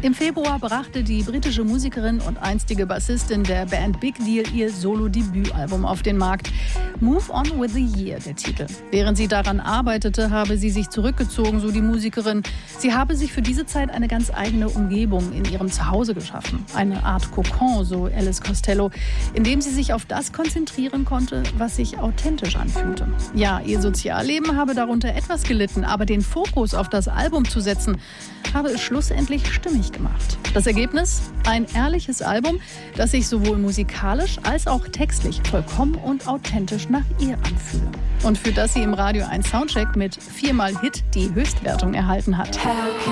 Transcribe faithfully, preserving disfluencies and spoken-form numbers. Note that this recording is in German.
Im Februar brachte die britische Musikerin und einstige Bassistin der Band Big Deal ihr Solo-Debütalbum auf den Markt. Move On With The Year, der Titel. Während sie daran arbeitete, habe sie sich zurückgezogen, so die Musikerin. Sie habe sich für diese Zeit eine ganz eigene Umgebung in ihrem Zuhause geschaffen. Eine Art Kokon, so Alice Costello, in dem sie sich auf das konzentrieren konnte, was sich authentisch anfühlte. Ja, ihr Sozialleben habe darunter etwas gelitten, aber den Fokus auf das Album zu setzen, habe es schlussendlich stimmig gemacht. Das Ergebnis? Ein ehrliches Album, das sich sowohl musikalisch als auch textlich vollkommen und authentisch nach ihr anfühle. Und für das sie im Radio eins Soundcheck mit viermal Hit die Höchstwertung erhalten hat.